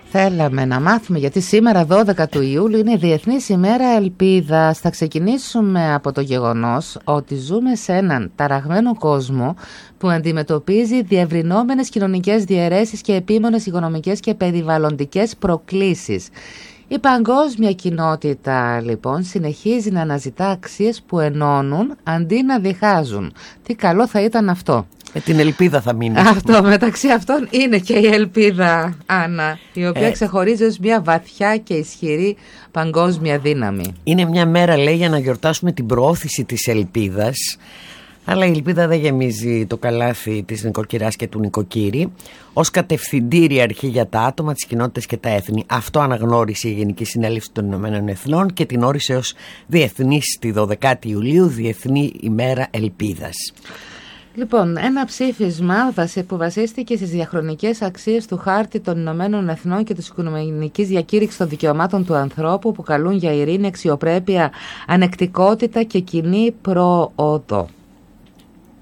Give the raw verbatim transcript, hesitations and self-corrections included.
θέλαμε να μάθουμε, γιατί σήμερα δώδεκα του Ιούλιου είναι η Διεθνής ημέρα ελπίδας. Θα ξεκινήσουμε από το γεγονός ότι ζούμε σε έναν ταραγμένο κόσμο που αντιμετωπίζει διευρυνόμενες κοινωνικές διαιρέσεις και επίμονες οικονομικές και περιβαλλοντικές προκλήσεις. Η παγκόσμια κοινότητα λοιπόν συνεχίζει να αναζητά αξίες που ενώνουν αντί να διχάζουν. Τι καλό θα ήταν αυτό. Με την ελπίδα θα μείνει. Αυτό μεταξύ αυτών είναι και η ελπίδα, Άννα, η οποία ε... ξεχωρίζει ως μια βαθιά και ισχυρή παγκόσμια δύναμη. Είναι μια μέρα, λέει, για να γιορτάσουμε την προώθηση της ελπίδας. Αλλά η ελπίδα δεν γεμίζει το καλάθι της νοικοκυράς και του νοικοκύρη. Ως κατευθυντήρια αρχή για τα άτομα, τις κοινότητες και τα έθνη. Αυτό αναγνώρισε η Γενική Συνέλευση των Ηνωμένων Εθνών και την όρισε ως διεθνής τη δωδεκάτη Ιουλίου, Διεθνή ημέρα ελπίδας. Λοιπόν, ένα ψήφισμα που βασίστηκε στις διαχρονικές αξίες του Χάρτη των Ηνωμένων Εθνών και της Οικουμενικής Διακήρυξης των Δικαιωμάτων του Ανθρώπου, που καλούν για ειρήνη, αξιοπρέπεια, ανεκτικότητα και κοινή πρόοδο.